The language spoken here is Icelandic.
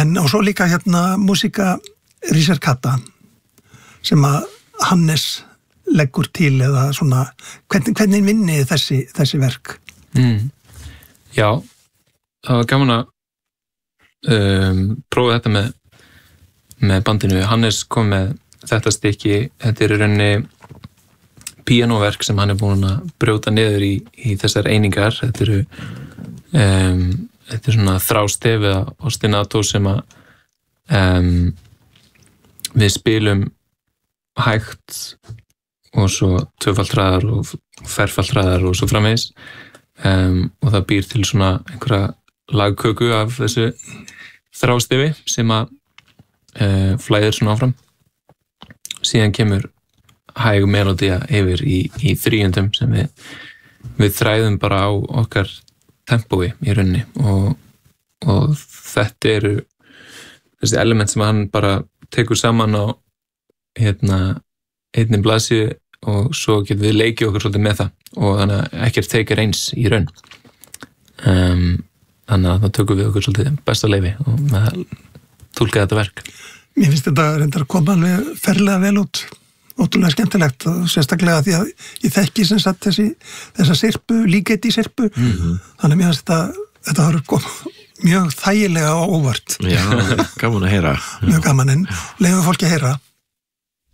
og svo líka hérna músíka Ricercata sem að Hannes leggur til eða svona, hvernig vinnið þessi verk? Já, það var gaman að prófa þetta með bandinu. Hannes kom með þetta stykki, þetta í rauninni píanóverk sem hann búin að brjóta niður í þessar einingar. Þetta er svona þrástefi og ostinato sem að við spilum hægt og svo tvöfaldræðar og ferfaldræðar og svo framvegis og það býr til svona einhverja lagköku af þessu þrástefi sem að flæðir svona áfram. Síðan kemur hæg melódía yfir í þríundum sem við þræðum bara á okkar tempói í rauninni og þetta eru þessi element sem hann bara tekur saman á einni blaðsíðu og svo getum við leikið okkur svolítið með það og þannig að ekkert teikir eins í raun. Þannig að það tökum við okkur svolítið besta leyfi og með túlka þetta verk. Mér finnst þetta reyndar að koma alveg ferlega vel út, ótrúlega skemmtilegt og sérstaklega því að ég þekki sem sagt þessa sirpu, líkheiti sirpu, þannig að mér finnst þetta har komið mjög þægilega og óvart. Já, gaman að heyra. Mjög gaman, en leyfum fólki að heyra.